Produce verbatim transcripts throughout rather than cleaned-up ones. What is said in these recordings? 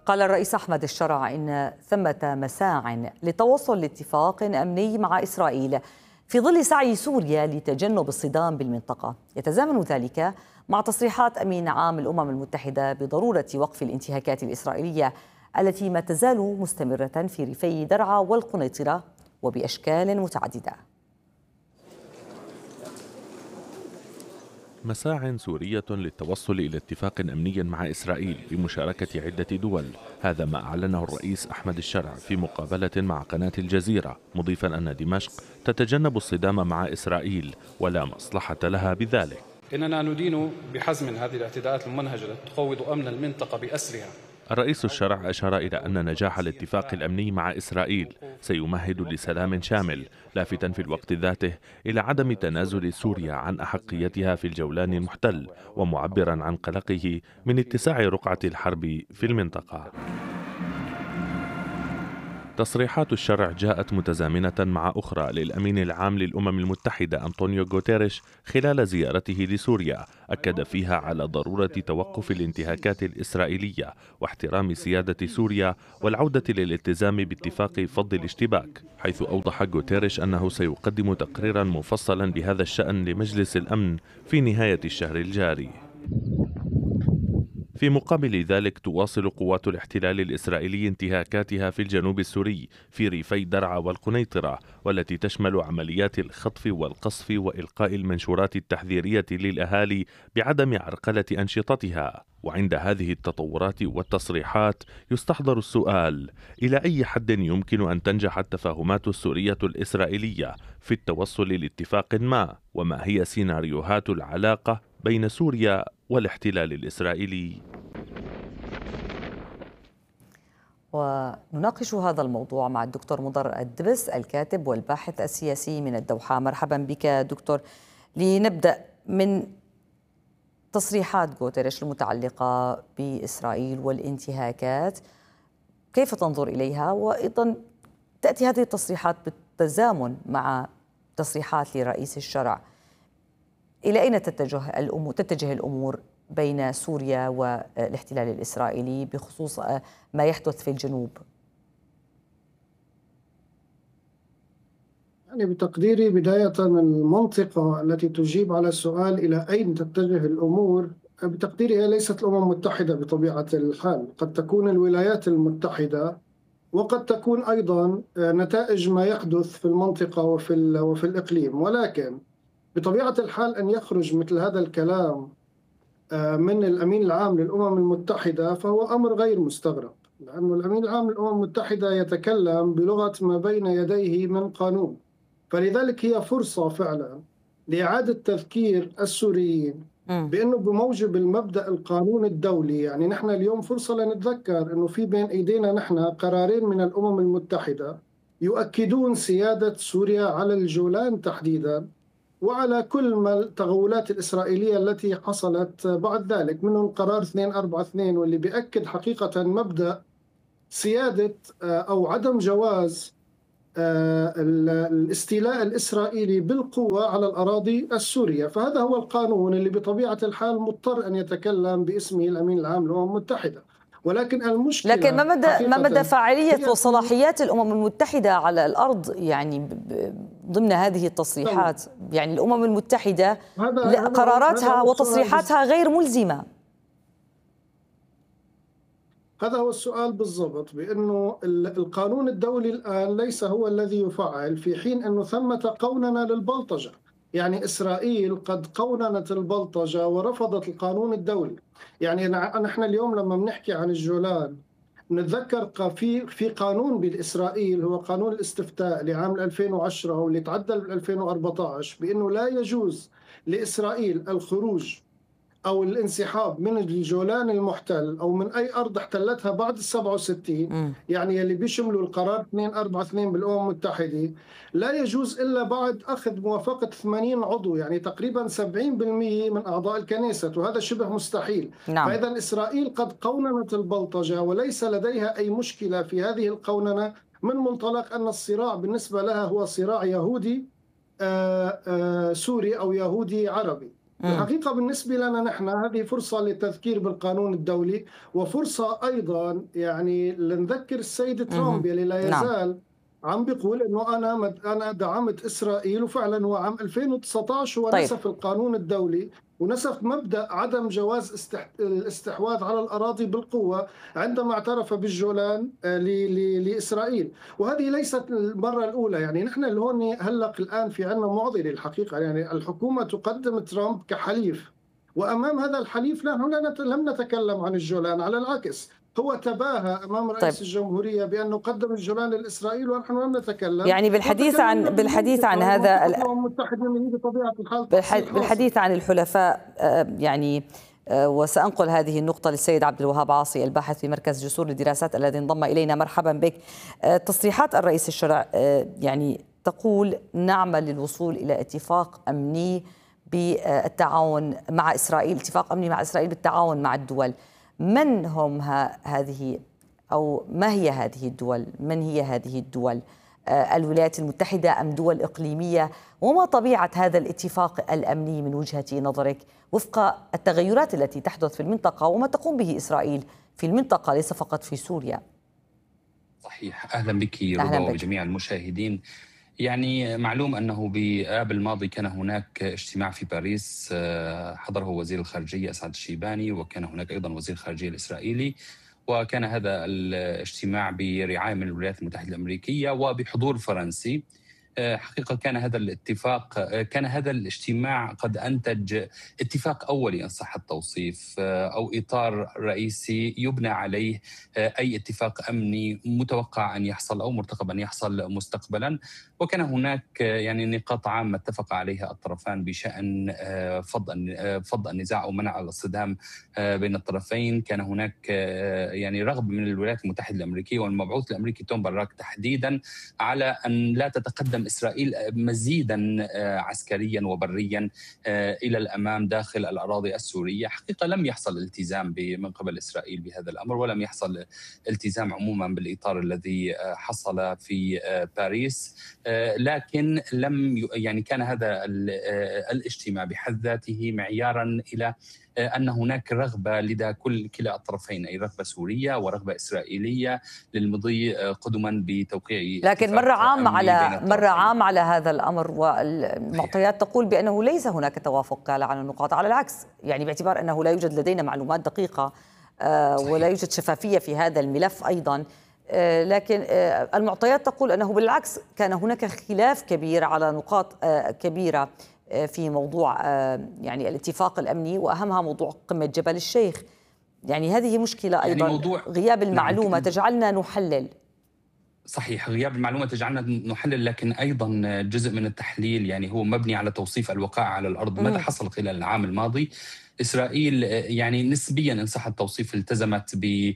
قال الرئيس أحمد الشرع إن ثمة مساع لتوصل لاتفاق أمني مع إسرائيل في ظل سعي سوريا لتجنب الصدام بالمنطقة. يتزامن ذلك مع تصريحات أمين عام الأمم المتحدة بضرورة وقف الانتهاكات الإسرائيلية التي ما تزال مستمرة في ريفي درعا والقنيطرة وبأشكال متعددة. مساع سورية للتوصل إلى اتفاق أمني مع إسرائيل بمشاركة عدة دول، هذا ما أعلنه الرئيس أحمد الشرع في مقابلة مع قناة الجزيرة، مضيفا أن دمشق تتجنب الصدام مع إسرائيل ولا مصلحة لها بذلك. إننا ندين بحزم هذه الاعتداءات الممنهجة التي تقوض أمن المنطقة بأسرها. الرئيس الشرع أشار إلى أن نجاح الاتفاق الأمني مع إسرائيل سيمهد لسلام شامل، لافتا في الوقت ذاته إلى عدم تنازل سوريا عن أحقيتها في الجولان المحتل، ومعبرا عن قلقه من اتساع رقعة الحرب في المنطقة. تصريحات الشرع جاءت متزامنة مع أخرى للأمين العام للأمم المتحدة أنطونيو غوتيريش خلال زيارته لسوريا، أكد فيها على ضرورة توقف الانتهاكات الإسرائيلية واحترام سيادة سوريا والعودة للالتزام باتفاق فض الاشتباك، حيث أوضح غوتيريش أنه سيقدم تقريرا مفصلا بهذا الشأن لمجلس الأمن في نهاية الشهر الجاري. في مقابل ذلك تواصل قوات الاحتلال الإسرائيلي انتهاكاتها في الجنوب السوري في ريفي درعا والقنيطرة، والتي تشمل عمليات الخطف والقصف وإلقاء المنشورات التحذيرية للأهالي بعدم عرقلة أنشطتها. وعند هذه التطورات والتصريحات يستحضر السؤال: إلى أي حد يمكن أن تنجح التفاهمات السورية الإسرائيلية في التوصل لاتفاق ما؟ وما هي سيناريوهات العلاقة بين سوريا والاحتلال الإسرائيلي؟ ونناقش هذا الموضوع مع الدكتور مضر الدبس، الكاتب والباحث السياسي من الدوحة. مرحبا بك دكتور. لنبدأ من تصريحات غوتيريش المتعلقة بإسرائيل والانتهاكات، كيف تنظر إليها؟ وأيضا تأتي هذه التصريحات بالتزامن مع تصريحات لرئيس الشرع. إلى أين تتجه الأمور تتجه الأمور بين سوريا والاحتلال الإسرائيلي بخصوص ما يحدث في الجنوب؟ يعني بتقديري بداية المنطقة التي تجيب على السؤال إلى أين تتجه الأمور، بتقديري هي ليست الأمم المتحدة بطبيعة الحال، قد تكون الولايات المتحدة، وقد تكون أيضا نتائج ما يحدث في المنطقة وفي وفي الإقليم. ولكن بطبيعة الحال أن يخرج مثل هذا الكلام من الأمين العام للأمم المتحدة فهو أمر غير مستغرب، لأن الأمين العام للأمم المتحدة يتكلم بلغة ما بين يديه من قانون، فلذلك هي فرصة فعلا لإعادة تذكير السوريين بأنه بموجب المبدأ القانون الدولي، يعني نحن اليوم فرصة لنتذكر أنه في بين أيدينا نحن قرارين من الأمم المتحدة يؤكدون سيادة سوريا على الجولان تحديدا وعلى كل التغولات الإسرائيلية التي حصلت بعد ذلك، منهم قرار اثنين أربعة اثنين واللي بيأكد حقيقة مبدأ سيادة أو عدم جواز الاستيلاء الإسرائيلي بالقوة على الأراضي السورية. فهذا هو القانون اللي بطبيعة الحال مضطر أن يتكلم باسمه الأمين العام للأمم المتحدة. ولكن المشكلة لكن ما مدى ما مدى فاعلية وصلاحيات الأمم المتحدة على الأرض يعني ضمن هذه التصريحات؟ يعني الأمم المتحدة قراراتها وتصريحاتها غير ملزمة. هذا هو السؤال بالضبط، بأنه القانون الدولي الآن ليس هو الذي يفعل، في حين أنه ثمة قوننة للبلطجة. يعني إسرائيل قد قوننت البلطجة ورفضت القانون الدولي. يعني نحن اليوم لما بنحكي عن الجولان نتذكر في في قانون بالإسرائيل هو قانون الاستفتاء لعام ألفين وعشرة واللي تعدل ب ألفين وأربعة عشر بأنه لا يجوز لإسرائيل الخروج أو الانسحاب من الجولان المحتل أو من أي أرض احتلتها بعد السبعة وستين، يعني اللي بيشملوا القرار اثنين أربعة اثنين بالأمم المتحدة، لا يجوز إلا بعد أخذ موافقة ثمانين عضو، يعني تقريبا سبعين بالمئة من أعضاء الكنيسة، وهذا شبه مستحيل. نعم. فإذا إسرائيل قد قوننت البلطجة وليس لديها أي مشكلة في هذه القوننة، من منطلق أن الصراع بالنسبة لها هو صراع يهودي آآ آآ سوري أو يهودي عربي. الحقيقة بالنسبة لنا نحن هذه فرصة للتذكير بالقانون الدولي، وفرصة أيضا يعني لنذكر السيد ترامب يلي لا يزال نعم. عم بيقول انه انا مد... انا دعمت اسرائيل، وفعلا هو عام ألفين وتسعة عشر هو طيب. نسف القانون الدولي ونسف مبدأ عدم جواز استح... الاستحواذ على الأراضي بالقوة عندما اعترف بالجولان ل... ل... لإسرائيل. وهذه ليست المرة الأولى، يعني نحن اللي هون هلق الآن في عنا معضلة الحقيقة، يعني الحكومة تقدم ترامب كحليف، وأمام هذا الحليف نحن لم نتكلم عن الجولان، على العكس هو تباهى امام رئيس طيب. الجمهوريه بانه قدم الجولان لاسرائيل ونحن لم نتكلم. يعني بالحديث عن بالحديث عن هذا بالحديث عن الحلفاء يعني وسأنقل هذه النقطة للسيد عبد الوهاب عاصي الباحث في مركز جسور للدراسات الذي انضم إلينا. مرحبا بك. تصريحات الرئيس الشرع يعني تقول نعمل للوصول إلى اتفاق أمني بالتعاون مع إسرائيل، اتفاق أمني مع إسرائيل بالتعاون مع الدول. من هم هذه أو ما هي هذه الدول؟ من هي هذه الدول؟ الولايات المتحدة أم دول إقليمية؟ وما طبيعة هذا الاتفاق الأمني من وجهة نظرك وفق التغيرات التي تحدث في المنطقة وما تقوم به إسرائيل في المنطقة ليس فقط في سوريا؟ صحيح. أهلا بك رضا وجميع المشاهدين. يعني معلوم أنه بآب الماضي كان هناك اجتماع في باريس حضره وزير الخارجية أسعد الشيباني، وكان هناك أيضا وزير الخارجية الإسرائيلي، وكان هذا الاجتماع برعاية من الولايات المتحدة الأمريكية وبحضور فرنسي. حقيقة كان هذا الاتفاق كان هذا الاجتماع قد أنتج اتفاق أولي إن صح التوصيف، أو إطار رئيسي يبنى عليه أي اتفاق أمني متوقع أن يحصل أو مرتقب أن يحصل مستقبلا. وكان هناك يعني نقاط عامة اتفق عليها الطرفان بشأن فض فض النزاع أو منع الاصطدام بين الطرفين. كان هناك يعني رغبة من الولايات المتحدة الأمريكية والمبعوث الأمريكي توم باراك تحديدا على أن لا تتقدم إسرائيل مزيدا عسكريا وبريا إلى الأمام داخل الأراضي السورية. حقيقة لم يحصل التزام من قبل إسرائيل بهذا الأمر، ولم يحصل التزام عموما بالإطار الذي حصل في باريس، لكن لم يعني كان هذا الاجتماع بحد ذاته معيارا إلى أن هناك رغبة لدى كل كلا الطرفين، أي رغبة سورية ورغبة إسرائيلية للمضي قدما بتوقيع. لكن مرة عام على مرة عام على هذا الأمر، والمعطيات تقول بأنه ليس هناك توافق على النقاط، على العكس يعني باعتبار أنه لا يوجد لدينا معلومات دقيقة ولا يوجد شفافية في هذا الملف أيضا. لكن المعطيات تقول أنه بالعكس كان هناك خلاف كبير على نقاط كبيرة في موضوع يعني الاتفاق الأمني، وأهمها موضوع قمة جبل الشيخ. يعني هذه مشكلة أيضا، يعني موضوع غياب المعلومة نعم. تجعلنا نحلل. صحيح، غياب المعلومة تجعلنا نحلل، لكن أيضا جزء من التحليل يعني هو مبني على توصيف الوقائع على الأرض. ماذا حصل خلال العام الماضي؟ إسرائيل يعني نسبيا إن صح التوصيف التزمت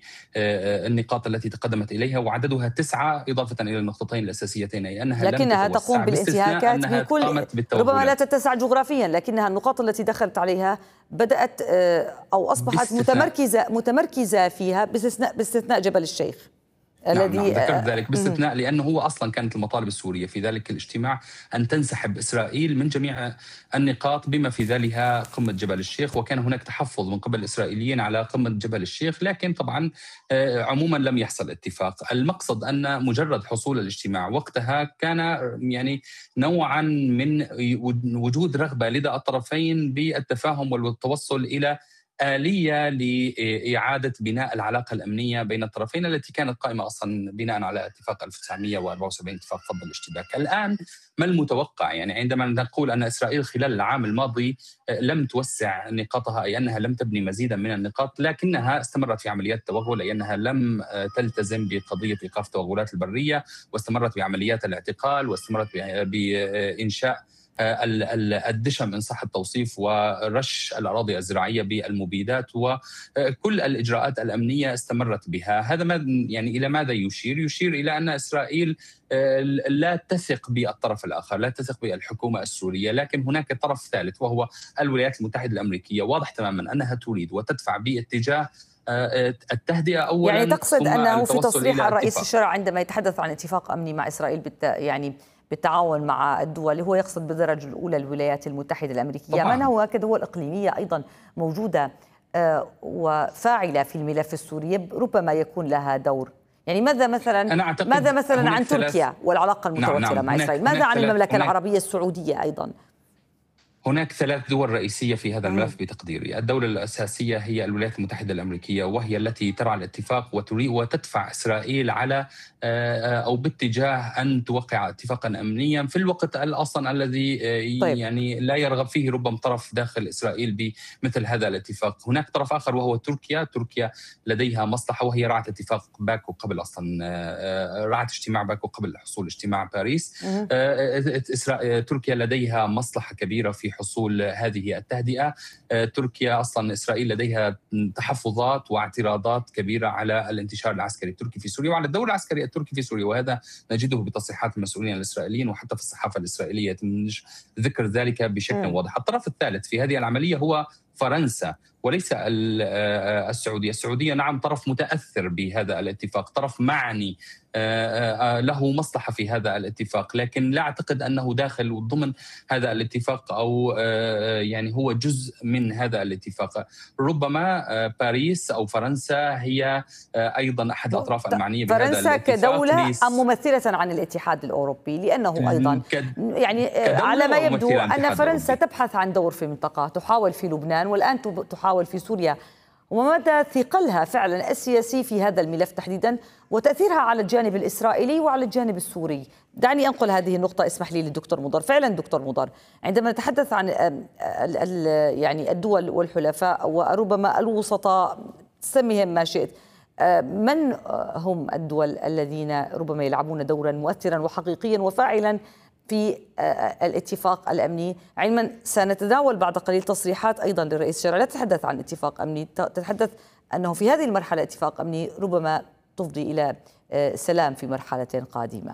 بالنقاط التي تقدمت إليها، وعددها تسعة إضافة إلى النقطتين الأساسيتين، أي أنها لكنها تقوم بالانتهاكات بكل، ربما لا تتسع جغرافيا، لكنها النقاط التي دخلت عليها بدأت أو أصبحت متمركزة متمركزة فيها باستثناء باستثناء جبل الشيخ الذي نعم نعم ذكرت ذلك باستثناء، لأنه هو أصلا كانت المطالب السورية في ذلك الاجتماع أن تنسحب إسرائيل من جميع النقاط بما في ذلك قمة جبل الشيخ، وكان هناك تحفظ من قبل الإسرائيليين على قمة جبل الشيخ، لكن طبعا عموما لم يحصل اتفاق. المقصد أن مجرد حصول الاجتماع وقتها كان يعني نوعا من وجود رغبة لدى الطرفين بالتفاهم والتوصل إلى آلية لإعادة بناء العلاقة الأمنية بين الطرفين التي كانت قائمة أصلا بناء على اتفاق ألف وتسعمئة وأربعة وسبعين، اتفاق فض الاشتباك. الآن ما المتوقع؟ يعني عندما نقول أن إسرائيل خلال العام الماضي لم توسع نقاطها، أي أنها لم تبني مزيدا من النقاط، لكنها استمرت في عمليات التوغل، أي أنها لم تلتزم بقضية إيقاف التوغلات البرية، واستمرت بعمليات الاعتقال، واستمرت بإنشاء الدشم إن صح التوصيف ورش الأراضي الزراعية بالمبيدات، وكل الإجراءات الأمنية استمرت بها. هذا ما يعني إلى ماذا يشير؟ يشير إلى أن إسرائيل لا تثق بالطرف الآخر، لا تثق بالحكومة السورية، لكن هناك طرف ثالث وهو الولايات المتحدة الأمريكية. واضح تماما أنها تريد وتدفع باتجاه التهدئة أولا، يعني تقصد أنه في تصريح الرئيس الشرع عندما يتحدث عن اتفاق أمني مع إسرائيل بالت... يعني بالتعاون مع الدول اللي هو يقصد بالدرجة الأولى الولايات المتحدة الأمريكية. طبعاً. ما هو الدول الإقليمية أيضا موجودة وفاعلة في الملف السوري ربما يكون لها دور. يعني ماذا مثلا ماذا مثلا عن تركيا والعلاقة المتوترة نعم نعم. مع إسرائيل؟ ماذا عن المملكة العربية السعودية أيضا؟ هناك ثلاث دول رئيسية في هذا الملف بتقديري. الدولة الأساسية هي الولايات المتحدة الأمريكية، وهي التي ترعى الاتفاق وتريد وتدفع إسرائيل على أو باتجاه أن توقع اتفاقا أمنيا في الوقت أصلا الذي طيب. يعني لا يرغب فيه ربما طرف داخل إسرائيل بمثل هذا الاتفاق. هناك طرف آخر وهو تركيا. تركيا لديها مصلحة، وهي رعت اتفاق باكو قبل أصلا رعت اجتماع باكو قبل حصول اجتماع باريس. تركيا لديها مصلحة كبيرة في حصول هذه التهدئة. تركيا أصلا إسرائيل لديها تحفظات واعتراضات كبيرة على الانتشار العسكري التركي في سوريا وعلى الدور العسكري التركي في سوريا، وهذا نجده بتصريحات المسؤولين الإسرائيليين وحتى في الصحافة الإسرائيلية يتم ذكر ذلك بشكل واضح. الطرف الثالث في هذه العملية هو فرنسا وليس السعودية. السعودية نعم طرف متأثر بهذا الاتفاق، طرف معني له مصلحة في هذا الاتفاق، لكن لا أعتقد أنه داخل ضمن هذا الاتفاق أو يعني هو جزء من هذا الاتفاق. ربما باريس أو فرنسا هي أيضا أحد الأطراف المعنية بهذا الاتفاق. فرنسا كدولة أم ممثلة عن الاتحاد الأوروبي؟ لأنه أيضا يعني على ما يبدو أن فرنسا تبحث عن دور في المنطقة، تحاول في لبنان والآن تحاول في سوريا، ومدى ثقلها فعلا السياسي في هذا الملف تحديدا وتأثيرها على الجانب الإسرائيلي وعلى الجانب السوري. دعني أنقل هذه النقطة، اسمح لي للدكتور مضر. فعلا دكتور مضر، عندما نتحدث عن يعني الدول والحلفاء وربما الوسطاء سميهم ما شئت، من هم الدول الذين ربما يلعبون دورا مؤثرا وحقيقيا وفاعلا في الاتفاق الأمني؟ علما سنتداول بعد قليل تصريحات أيضا للرئيس الشرعي لا تتحدث عن اتفاق أمني، تتحدث أنه في هذه المرحلة اتفاق أمني ربما تفضي إلى سلام في مرحلة قادمة.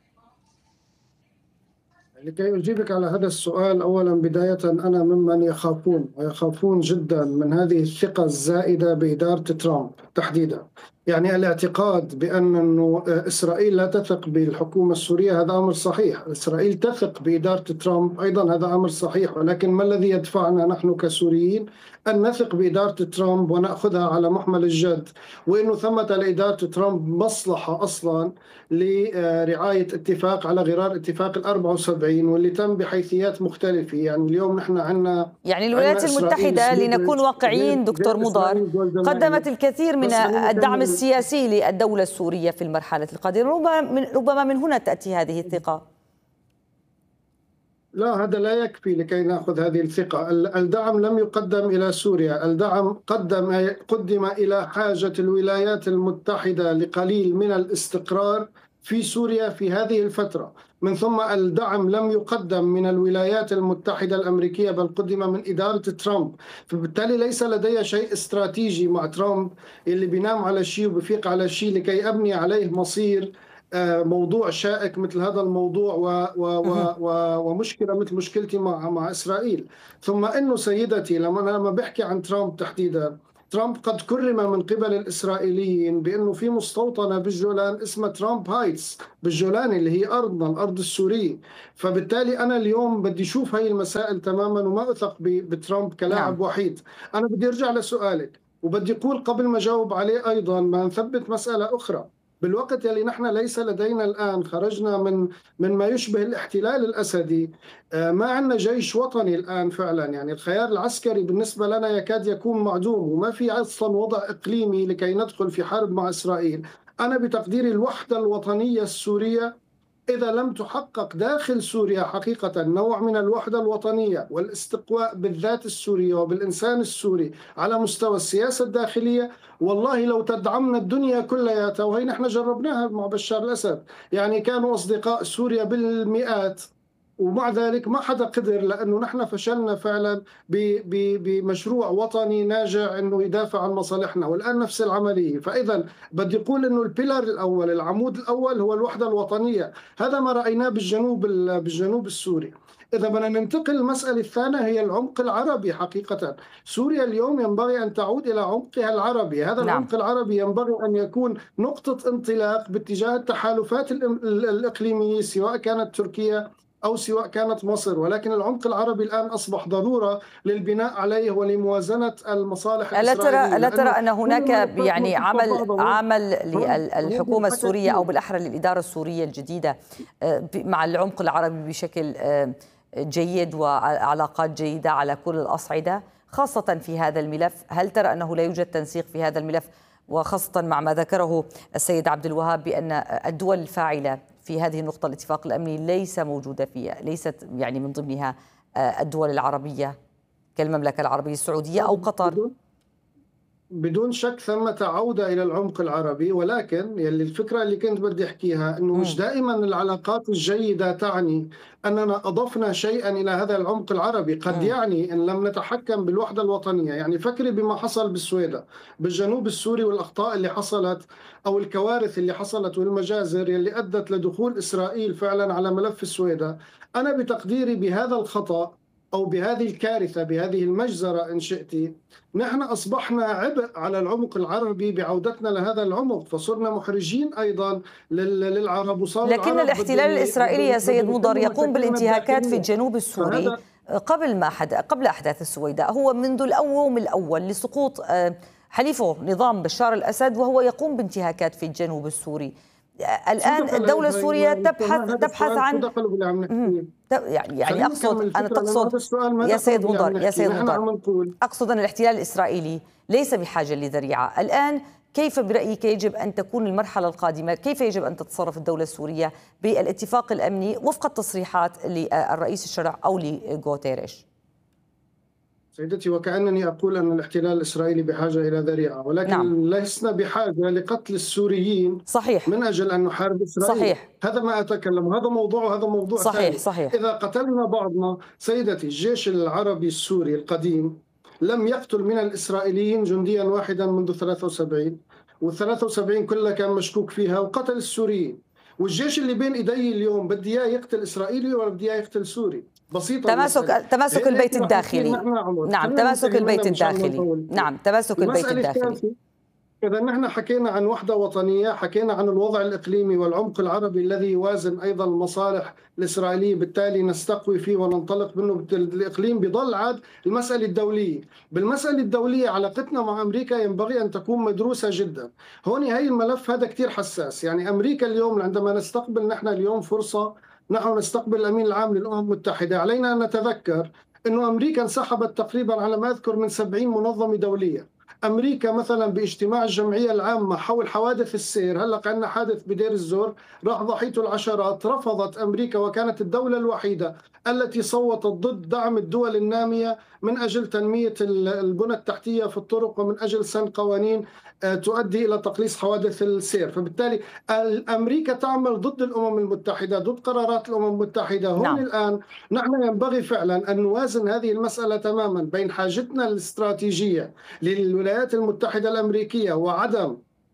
لكي أجيبك على هذا السؤال، أولا بداية أنا ممن يخافون ويخافون جدا من هذه الثقة الزائدة بإدارة ترامب تحديدا. يعني الاعتقاد بأن أنه إسرائيل لا تثق بالحكومة السورية هذا أمر صحيح، إسرائيل تثق بإدارة ترامب أيضا هذا أمر صحيح، ولكن ما الذي يدفعنا نحن كسوريين أن نثق بإدارة ترامب ونأخذها على محمل الجد، وأنه ثمة لإدارة ترامب مصلحة أصلا لرعاية اتفاق على غرار اتفاق الأربعة وسبعين واللي تم بحيثيات مختلفة. يعني اليوم نحن عندنا يعني الولايات المتحدة لنكون واقعيين دكتور مضر قدمت الكثير من الدعم السياسي للدولة السورية في المرحلة القادمة، ربما من, ربما من هنا تأتي هذه الثقة. لا، هذا لا يكفي لكي نأخذ هذه الثقة. الدعم لم يقدم إلى سوريا، الدعم قدم قدم إلى حاجة الولايات المتحدة لقليل من الاستقرار في سوريا في هذه الفترة. من ثم الدعم لم يقدم من الولايات المتحدة الأمريكية بل قدم من إدارة ترامب، فبالتالي ليس لدي شيء استراتيجي مع ترامب اللي بينام على شيء وبفيق على شيء لكي أبني عليه مصير موضوع شائك مثل هذا الموضوع و و و و ومشكلة مثل مشكلتي مع مع إسرائيل. ثم إنه سيدتي لما أنا لما بحكي عن ترامب تحديدا، ترامب قد كرم من قبل الإسرائيليين بأنه في مستوطنة بالجولان اسمها ترامب هايتس بالجولان اللي هي أرضنا الأرض السورية. فبالتالي أنا اليوم بدي أشوف هاي المسائل تماما وما أثق بترامب كلاعب نعم. وحيد. أنا بدي أرجع لسؤالك وبدي أقول قبل ما أجاوب عليه أيضا ما نثبت مسألة أخرى. بالوقت يلي نحن ليس لدينا الآن، خرجنا من من ما يشبه الاحتلال الأسدي، ما عندنا جيش وطني الآن فعلا. يعني الخيار العسكري بالنسبة لنا يكاد يكون معدوم، وما في أصلا وضع إقليمي لكي ندخل في حرب مع إسرائيل. أنا بتقديري الوحدة الوطنية السورية إذا لم تحقق داخل سوريا حقيقة نوع من الوحدة الوطنية والاستقواء بالذات السورية وبالإنسان السوري على مستوى السياسة الداخلية، والله لو تدعمنا الدنيا كلها. وهي نحن جربناها مع بشار الأسد، يعني كانوا أصدقاء سوريا بالمئات ومع ذلك ما حدا قدر، لأنه نحن فشلنا فعلا بمشروع وطني ناجع أنه يدافع عن مصالحنا، والآن نفس العملية. فإذا بدي يقول أنه البيلر الأول، العمود الأول هو الوحدة الوطنية. هذا ما رأيناه بالجنوب بالجنوب السوري. إذا بدنا ننتقل للمسألة الثانية هي العمق العربي. حقيقة سوريا اليوم ينبغي أن تعود إلى عمقها العربي. هذا نعم. العمق العربي ينبغي أن يكون نقطة انطلاق باتجاه التحالفات الإقليمية، سواء كانت تركيا أو سواء كانت مصر، ولكن العمق العربي الآن أصبح ضرورة للبناء عليه ولموازنة المصالح ألا الإسرائيلية. ترى ألا ترى أن هناك يعني عمل عمل للحكومة السورية أو بالأحرى للإدارة السورية الجديدة مع العمق العربي بشكل جيد وعلاقات جيدة على كل الأصعدة، خاصة في هذا الملف؟ هل ترى أنه لا يوجد تنسيق في هذا الملف، وخاصة مع ما ذكره السيد عبد الوهاب بأن الدول الفاعلة في هذه النقطة الاتفاق الأمني ليس موجودة فيها، ليست يعني من ضمنها الدول العربية كالمملكة العربية السعودية أو قطر؟ بدون شك ثمة عودة إلى العمق العربي، ولكن يلي الفكرة اللي كنت بدي أحكيها أنه مش دائما العلاقات الجيدة تعني أننا أضفنا شيئا إلى هذا العمق العربي. قد يعني أن لم نتحكم بالوحدة الوطنية. يعني فكري بما حصل بالسويدة بالجنوب السوري والأخطاء اللي حصلت أو الكوارث اللي حصلت والمجازر يلي أدت لدخول إسرائيل فعلا على ملف السويدة. أنا بتقديري بهذا الخطأ أو بهذه الكارثة، بهذه المجزرة إن شئتي، نحن أصبحنا عبء على العمق العربي بعودتنا لهذا العمق، فصرنا محرجين أيضا للعرب. وصار لكن الاحتلال الإسرائيلي يا سيد مضر يقوم بالانتهاكات في الجنوب السوري قبل ما حد قبل أحداث السويداء. هو منذ اليوم الأول لسقوط حليفه نظام بشار الأسد وهو يقوم بانتهاكات في الجنوب السوري. الآن الدولة السورية تبحث تبحث عن يعني يعني أقصد أنا تقصد يا سيد مضر يا سيد مضر أقصد أن الاحتلال الإسرائيلي ليس بحاجة لذريعة. الآن كيف برأيك يجب أن تكون المرحلة القادمة؟ كيف يجب أن تتصرف الدولة السورية بالاتفاق الأمني وفق التصريحات للرئيس الشرع أو لغوتيريش؟ سيدتي، وكأنني أقول أن الاحتلال الإسرائيلي بحاجة إلى ذريعة، ولكن نعم. لسنا بحاجة لقتل السوريين صحيح. من أجل أن نحارب إسرائيل. صحيح. هذا ما أتكلم، هذا موضوع هذا موضوع صحيح. ثاني. صحيح. إذا قتلنا بعضنا سيدتي، الجيش العربي السوري القديم لم يقتل من الإسرائيليين جنديا واحدا منذ ثلاثة وسبعين، والثلاثة وسبعين كلها كان مشكوك فيها وقتل السوريين. والجيش اللي بين إيدي اليوم بدي إياه يقتل إسرائيلي ولا بدي إياه يقتل سوري؟ بسيطة. تماسك تماسك البيت الداخلي. نعم تماسك البيت الداخلي. نعم تماسك البيت الداخلي. إذا نحن حكينا عن وحدة وطنية، حكينا عن الوضع الإقليمي والعمق العربي الذي يوازن أيضا المصالح الإسرائيلية، بالتالي نستقوي فيه وننطلق منه. الإقليم بضل عاد المسألة الدولية. بالمسألة الدولية علاقتنا مع أمريكا ينبغي أن تكون مدروسة جدا. هون هي الملف هذا كتير حساس. يعني أمريكا اليوم عندما نستقبل نحن اليوم فرصة، نحن نستقبل الأمين العام للأمم المتحدة، علينا أن نتذكر أنه أمريكا انسحبت تقريبا على ما أذكر من سبعين منظمة دولية. أمريكا مثلا باجتماع الجمعية العامة حول حوادث السير، هلأ عندنا حادث بدير الزور راح ضحيته العشرات، رفضت أمريكا وكانت الدولة الوحيدة التي صوتت ضد دعم الدول النامية من أجل تنمية البنى التحتية في الطرق ومن أجل سن قوانين تؤدي إلى تقليص حوادث السير. فبالتالي أمريكا تعمل ضد الأمم المتحدة، ضد قرارات الأمم المتحدة. هون نعم. الآن نحن ينبغي فعلا أن نوازن هذه المسألة تماما بين حاجتنا الاستراتيجية للولايات المتحدة الأمريكية وعدم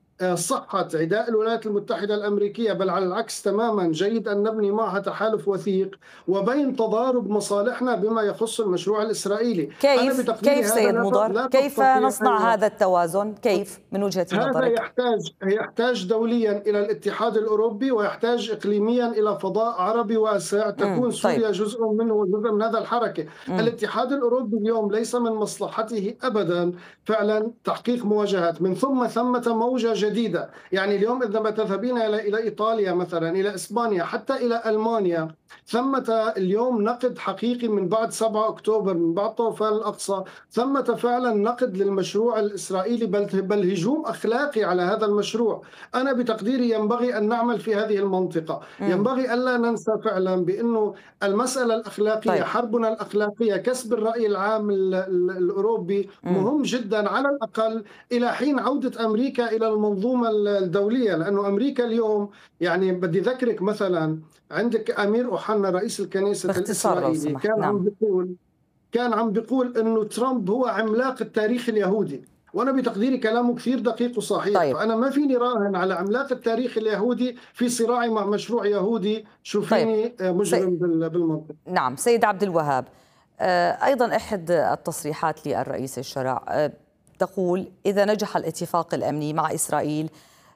صحة عداء الولايات المتحدة الأمريكية، بل على العكس تماما جيد أن نبني معها تحالف وثيق، وبين تضارب مصالحنا بما يخص المشروع الإسرائيلي. كيف كيف سيد مضر كيف نصنع هذا التوازن؟ كيف من وجهة نظرك؟ هذا يحتاج يحتاج دوليا إلى الاتحاد الأوروبي، ويحتاج إقليميا إلى فضاء عربي واسع تكون سوريا طيب. جزء منه وجزء من هذا الحركة. مم. الاتحاد الأوروبي اليوم ليس من مصلحته أبدا فعلا تحقيق مواجهات. من ثم ثمة موجة جديدة. يعني اليوم إذا تذهبين إلى إلى إيطاليا مثلا، إلى إسبانيا، حتى إلى ألمانيا، ثمة اليوم نقد حقيقي من بعد سبعة أكتوبر، من بعد طوفان الأقصى، ثمة فعلا نقد للمشروع الإسرائيلي، بل بل هجوم أخلاقي على هذا المشروع. أنا بتقديري ينبغي أن نعمل في هذه المنطقة. م. ينبغي ألا ننسى فعلا بأنه المسألة الأخلاقية، طيب. حربنا الأخلاقية، كسب الرأي العام الأوروبي م. مهم جدا، على الأقل إلى حين عودة أمريكا إلى المنطقة المنظومة الدولية، لأنه أمريكا اليوم يعني بدي ذكرك مثلا عندك أمير أوحنا رئيس الكنيسة الإسرائيلي كان نعم. عم بيقول كان عم بيقول إنه ترامب هو عملاق التاريخ اليهودي، وأنا بتقديري كلامه كثير دقيق وصحيح. طيب. فأنا ما فيني راهن على عملاق التاريخ اليهودي في صراعي مع مشروع يهودي شو فيني طيب. مجرم سي... بالمنطق. نعم سيد عبد الوهاب، أيضا أحد التصريحات للرئيس الشرع تقول إذا نجح الاتفاق الأمني مع إسرائيل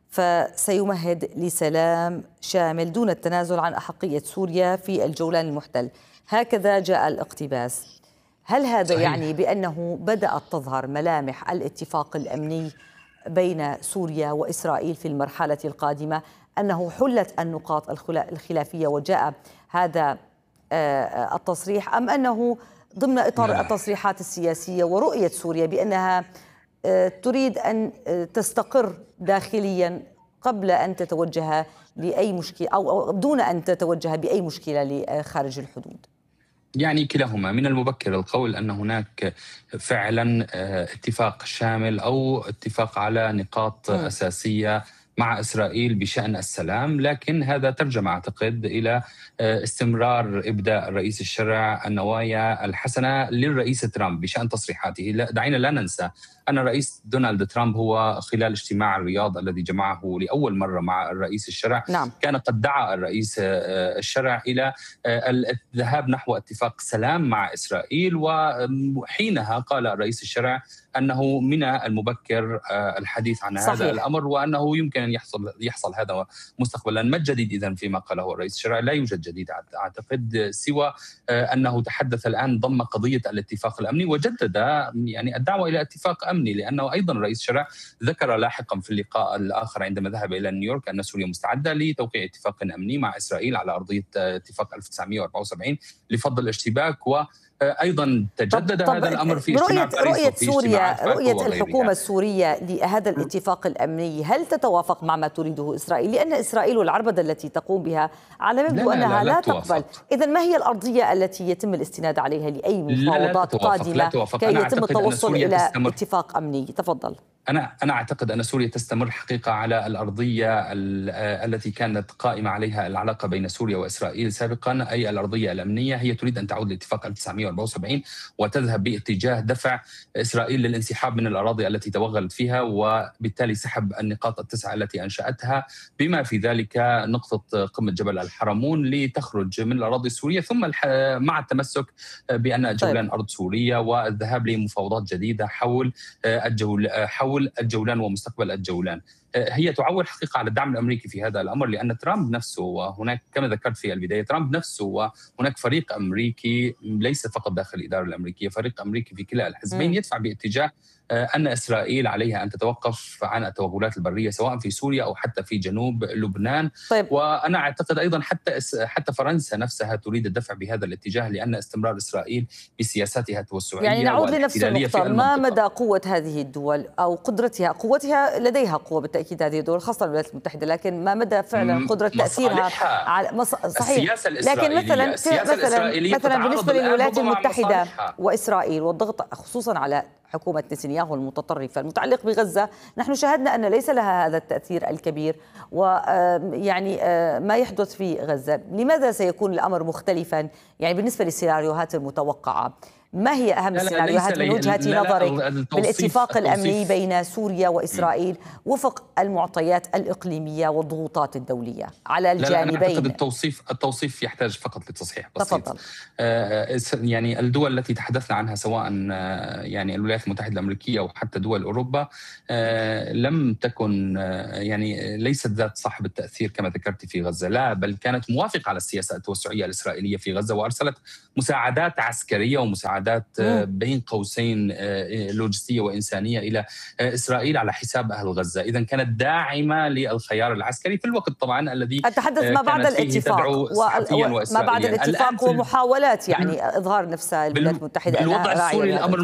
فسيمهد لسلام شامل دون التنازل عن أحقية سوريا في الجولان المحتل، هكذا جاء الاقتباس. هل هذا صحيح. يعني بأنه بدأت تظهر ملامح الاتفاق الأمني بين سوريا وإسرائيل في المرحلة القادمة، أنه حلت النقاط الخلافية وجاء هذا التصريح، أم أنه ضمن إطار لا. التصريحات السياسية ورؤية سوريا بأنها تريد أن تستقر داخليا قبل أن تتوجه لأي مشكلة أو دون أن تتوجه بأي مشكلة لخارج الحدود؟ يعني كلاهما. من المبكر القول أن هناك فعلا اتفاق شامل أو اتفاق على نقاط م. أساسية مع إسرائيل بشأن السلام، لكن هذا ترجم أعتقد إلى استمرار إبداء الرئيس الشرع النوايا الحسنة للرئيس ترامب بشأن تصريحاته. دعينا لا ننسى أن الرئيس دونالد ترامب هو خلال اجتماع الرياض الذي جمعه لأول مرة مع الرئيس الشرع نعم. كان قد دعا الرئيس الشرع إلى الذهاب نحو اتفاق سلام مع إسرائيل، وحينها قال الرئيس الشرع أنه من المبكر الحديث عن صحيح. هذا الأمر، وأنه يمكن أن يحصل يحصل هذا مستقبلا. ما الجديد إذن فيما قاله الرئيس الشرع؟ لا يوجد جديد أعتقد سوى أنه تحدث الآن ضم قضية الاتفاق الأمني وجدد يعني الدعوة إلى اتفاق أمني، لأنه أيضا الرئيس الشرع ذكر لاحقا في اللقاء الآخر عندما ذهب إلى نيويورك أن سوريا مستعدة لتوقيع اتفاق أمني مع إسرائيل على أرضية اتفاق ألف وتسعمئة وأربعة وسبعين لفض الاشتباك، و أيضا تجدد طب هذا الأمر في اجتماع باريس رؤية سوريا رؤية الحكومة السورية لهذا الاتفاق الأمني هل تتوافق مع ما تريده إسرائيل؟ لأن إسرائيل والعربدة التي تقوم بها على مبدو أنها لا, لا, لا, لا تقبل. إذن ما هي الأرضية التي يتم الاستناد عليها لأي مفاوضات قادمة كي يتم التوصل إلى اتفاق أمني؟ تفضل. أنا أنا أعتقد أن سوريا تستمر حقيقة على الأرضية التي كانت قائمة عليها العلاقة بين سوريا وإسرائيل سابقا، أي الأرضية الأمنية. هي تريد أن تعود لاتفاق ألف وتسعمئة وأربعة وسبعين وتذهب باتجاه دفع إسرائيل للانسحاب من الأراضي التي توغلت فيها، وبالتالي سحب النقاط التسعة التي أنشأتها، بما في ذلك نقطة قمة جبل الحرمون لتخرج من الأراضي السورية، ثم مع التمسك بأن الجولان طيب. أرض سورية، والذهاب لمفاوضات جديدة حول الجول حول الجولان ومستقبل الجولان. هي تعول حقيقة على الدعم الأمريكي في هذا الأمر، لأن ترامب نفسه، وهناك كما ذكرت في البداية ترامب نفسه وهناك فريق أمريكي ليس فقط داخل الإدارة الأمريكية، فريق أمريكي في كلا الحزبين يدفع باتجاه أن إسرائيل عليها أن تتوقف عن التوغلات البرية سواء في سوريا أو حتى في جنوب لبنان. طيب. وأنا أعتقد أيضا حتى حتى فرنسا نفسها تريد الدفع بهذا الاتجاه، لأن استمرار إسرائيل بسياساتها التوسعية يعني نعود لنفس النقطة، ما مدى قوة هذه الدول أو قدرتها؟ قوتها لديها قوة بالتأكيد هذه الدول خاصة الولايات المتحدة، لكن ما مدى فعلا قدرة تأثيرها على مص... صحيح. لكن مثلا مثلا مثلا بالنسبة للولايات المتحدة وإسرائيل والضغط خصوصا على حكومة نتنياهو المتطرفة المتعلق بغزة، نحن شاهدنا أن ليس لها هذا التأثير الكبير، ويعني ما يحدث في غزة. لماذا سيكون الأمر مختلفا يعني بالنسبة للسيناريوهات المتوقعة؟ ما هي أهم السيناريوهات من وجهة نظرك بالاتفاق الأمني بين سوريا وإسرائيل وفق المعطيات الإقليمية والضغوطات الدولية على الجانبين؟ لا لا أعتقد التوصيف التوصيف يحتاج فقط لتصحيح بسيط. تفضل. آه يعني الدول التي تحدثنا عنها سواء آه يعني الولايات المتحدة الأمريكية أو حتى دول أوروبا آه لم تكن آه يعني ليست ذات صاحب التأثير كما ذكرت في غزة، لا بل كانت موافقة على السياسة التوسعية الإسرائيلية في غزة، وأرسلت مساعدات عسكرية ومساعدات بين قوسين لوجستية وإنسانية إلى إسرائيل على حساب أهل غزة. إذن كانت داعمة للخيار العسكري في الوقت طبعا الذي أتحدث ما بعد الاتفاق وما بعد الاتفاق ومحاولات يعني إظهار نفسها الولايات المتحدة بالوضع السوري الأمر